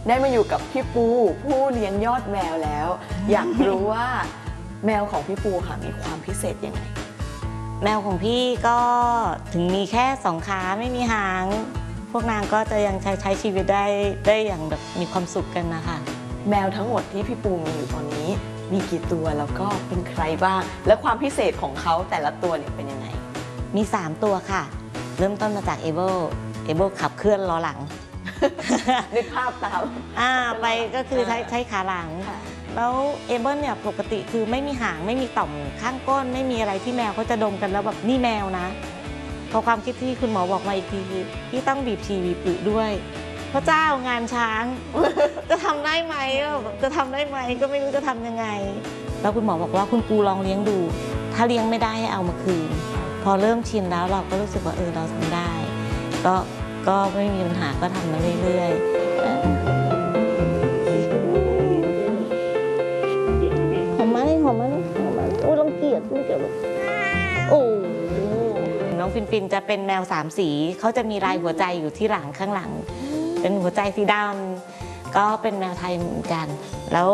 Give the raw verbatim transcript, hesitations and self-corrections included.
ได้มาอยู่กับพี่ปูผู้เลี้ยงยอดแมวแล้ว อยากรู้ว่าแมวของพี่ปูค่ะมีความพิเศษยังไงแมวของพี่ก็ถึงมีแค่สองขาไม่มีหางพวกนางก็จะยังใช้ใช้ชีวิตได้ได้อย่างแบบมีความสุขกันนะคะแมวทั้งหมดที่พี่ปูมีอยู่ตอนนี้มีกี่ตัวแล้วก็เป็นใครบ้างและความพิเศษของเขาแต่ละตัวเนี่ยเป็นยังไงมีสามตัวค่ะเริ่มต้นมาจากเอเบิลเอเบิลขับเคลื่อนล้อหลังนึกภาพตามอ่าไปก็คือใช้ใช้ขาหลังแล้วเอเบิลเนี่ยปกติคือไม่มีหางไม่มีต่อมข้างก้นไม่มีอะไรที่แมวเขาจะดมกันแล้วแบบนี่แมวนะพอความคิดที่คุณหมอบอกมาอีกทีพี่ต้องบีบฉี่บีบอึด้วยพระเจ้างานช้างจะทำได้ไหมจะทำได้ไหมก็ไม่รู้จะทำยังไงแล้วคุณหมอบอกว่าคุณปูลองเลี้ยงดูถ้าเลี้ยงไม่ได้ให้เอามาคืนพอเริ่มชินแล้วเราก็รู้สึกว่าเออเราทำได้ก็ก็ไม่มีปัญหาก็ทำมาเรื่อยๆหอมไหมหอมไหมหอมไหมโอ้ยรังเกียจรังเกียจโอ้น้องฟินฟินจะเป็นแมวสามสีเขาจะมีลายหัวใจอยู่ที่หลังข้างหลังเป็นหัวใจสีดำก็เป็นแมวไทยเหมือนกันแล้ว